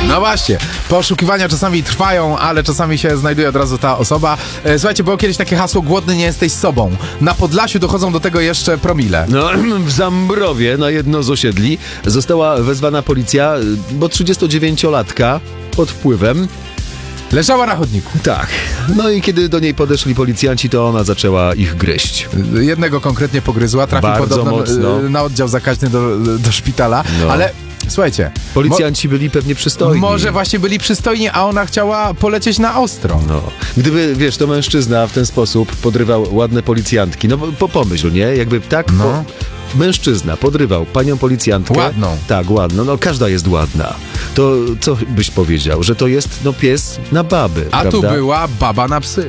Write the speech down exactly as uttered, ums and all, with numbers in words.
No właśnie, poszukiwania czasami trwają, ale czasami się znajduje od razu ta osoba. E, słuchajcie, było kiedyś takie hasło: głodny nie jesteś sobą. Na Podlasiu dochodzą do tego jeszcze promile. No, w Zambrowie na jedno z osiedli została wezwana policja, bo trzydziestodziewięciolatka pod wpływem. Leżała na chodniku. Tak. No i kiedy do niej podeszli policjanci, to ona zaczęła ich gryźć. Jednego konkretnie pogryzła, trafił Bardzo podobno mocno. na oddział zakaźny do, do szpitala, No. ale słuchajcie, Policjanci byli pewnie przystojni. może właśnie byli przystojni, a ona chciała polecieć na ostro. No. Gdyby, wiesz, to mężczyzna w ten sposób podrywał ładne policjantki, no po pomyśl, nie? Jakby tak... No. Po... Mężczyzna podrywał panią policjantkę. Ładną. Tak, ładną. No każda jest ładna. To co byś powiedział? Że to jest, no, pies na baby, A prawda? tu była baba na psy.